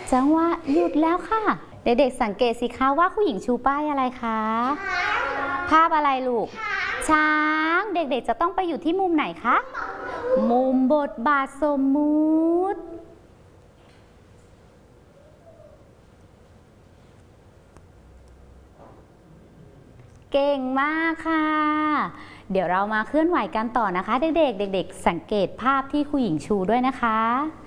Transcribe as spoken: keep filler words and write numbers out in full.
จังหวะหยุดแล้วค่ะเด็กๆสังเกตสิคะว่าผู้หญิงชูป้ายอะไรคะภาพอะไรลูกช้างเด็กๆจะต้องไปอยู่ที่มุมไหนคะมุมบทบาทสมมุติเก่งมากค่ะเดี๋ยวเรามาเคลื่อนไหวกันต่อนะคะเด็กๆเด็กๆสังเกตภาพที่ครูหญิงชูด้วยนะคะ